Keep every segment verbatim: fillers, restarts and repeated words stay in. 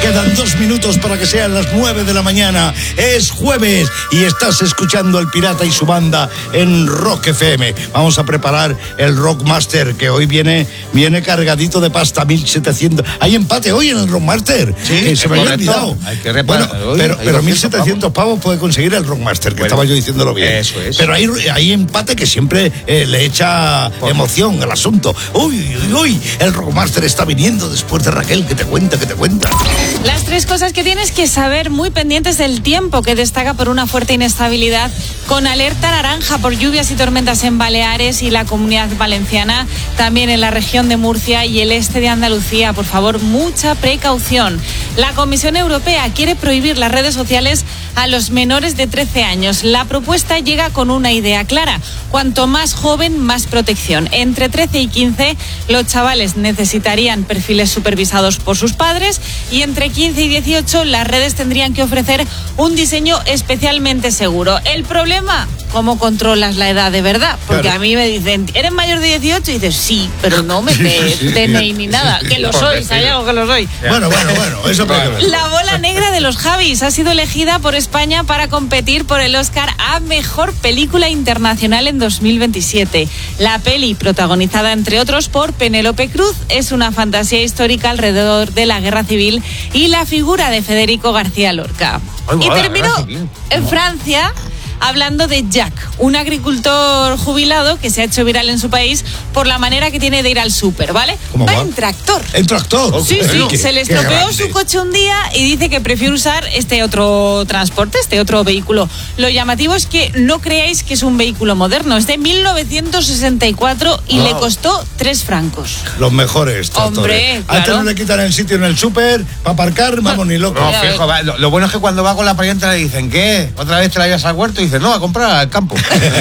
Quedan dos minutos para que sean las nueve de la mañana. Es jueves y estás escuchando El Pirata y su banda en Rock F M. Vamos a preparar el Rockmaster, que hoy viene, viene cargadito de pasta, mil setecientos. Hay empate hoy en el Rockmaster. Sí, que se me había olvidado. Hay que reparar. Bueno, hoy, pero, pero mil setecientos pavos puede conseguir el Rockmaster, que bueno, estaba yo diciéndolo bien. Eso es. Pero hay, hay empate que siempre eh, le echa Por emoción al asunto. Uy, uy, uy, el Rockmaster está viniendo después de Raquel, que te cuenta, que te cuenta. Las tres cosas que tienes que saber, muy pendientes del tiempo, que destaca por una fuerte inestabilidad, con alerta naranja por lluvias y tormentas en Baleares y la Comunidad Valenciana, también en la región de Murcia y el este de Andalucía. Por favor, mucha precaución. La Comisión Europea quiere prohibir las redes sociales a los menores de trece años. La propuesta llega con una idea clara: cuanto más joven, más protección. Entre trece y quince, los chavales necesitarían perfiles supervisados por sus padres, y entre quince y dieciocho, las redes tendrían que ofrecer un diseño especialmente seguro. El problema: ¿cómo controlas la edad de verdad? Porque claro, a mí me dicen, ¿eres mayor de dieciocho? Y dices, sí, pero no me des D N I ni nada. Que lo soy, ¿sabes algo que lo soy? Bueno, bueno, bueno, eso para ver. La bola negra de los Javis ha sido elegida por España para competir por el Oscar a Mejor Película Internacional en dos mil veintisiete. La peli, protagonizada entre otros por Penélope Cruz, es una fantasía histórica alrededor de la Guerra Civil y la figura de Federico García Lorca. Ay, y terminó en Francia, hablando de Jack, un agricultor jubilado que se ha hecho viral en su país por la manera que tiene de ir al súper, ¿vale? Va, va en tractor. ¿En tractor? Sí, sí, ¿Qué, se le estropeó su coche un día y dice que prefiere usar este otro transporte, este otro vehículo. Lo llamativo es que no creáis que es un vehículo moderno, es de mil novecientos sesenta y cuatro y wow, le costó tres francos. Los mejores tractores. Hombre, claro. Antes no le quitan el sitio en el súper para aparcar, vamos, ni loco. No, fijo, va, lo, lo bueno es que cuando va con la parienta le dicen, ¿qué? ¿Otra vez te la llevas al huerto? Y dice, no, a comprar al campo.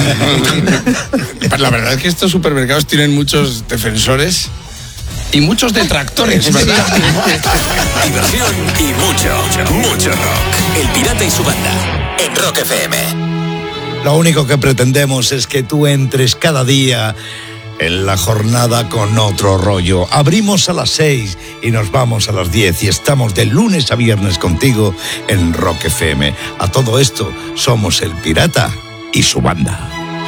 La verdad es que estos supermercados tienen muchos defensores y muchos detractores, ¿verdad? Diversión y mucho, mucho rock. El Pirata y su banda en Rock F M. Lo único que pretendemos es que tú entres cada día en la jornada con otro rollo. Abrimos a las seis y nos vamos a las diez y estamos de lunes a viernes contigo en Rock F M. A todo esto somos El Pirata y su banda.